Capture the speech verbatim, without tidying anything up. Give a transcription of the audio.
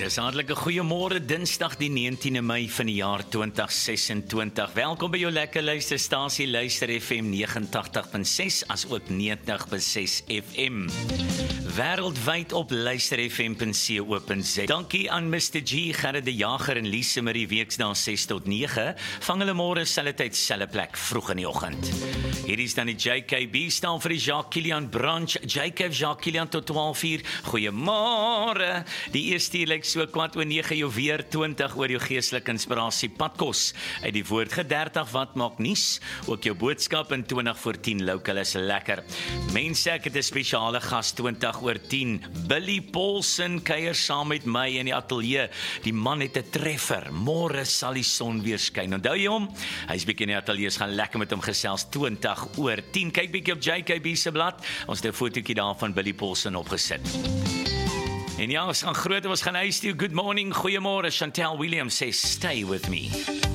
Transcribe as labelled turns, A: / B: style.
A: Dis hartlike goeiemôre, Dinsdag die negentiende Mei van die jaar twintig sesentwintig. Welkom by jou lekker luisterstasie, Luister F M negenentagtig punt ses as ook negentig punt ses F M. Wêreldwyd op luister f m punt co punt za. Dankie aan Mister G, Gerrit de Jager en Lise Marie weksdae ses tot nege. Vang hulle môre selfe tyd, selfe plek, vroeg in die oggend. Hierdie is dan die J K B staan vir die Jacques Kilian branch. J K Jacques Kilian tot twaalf uur. Goeiemôre. Die eerste uur lyk so kwart oor nege, jou weer twintig oor jou geestelike inspirasie padkos. Uit die woord dertig wat maak nuus, ook jou boodskap in twintig voor tien, local is lekker. Mense, ek het 'n spesiale gas twintig oor tien. Billy Paulsen kuier saam met my in die ateljee. Die man het 'n treffer. Môre sal die son weer skyn. Onthou jy hom? Hy's bietjie in die ateljee, gaan lekker met hom gesels twintig oor tien. Kyk bietjie op J K B se blad. Ons het 'n fotootjie daar van Billy Paulsen opgesit. En ja, ons gaan groot, ons gaan huis toe. Good morning, goeiemôre. Chantel Williams sê, stay with me.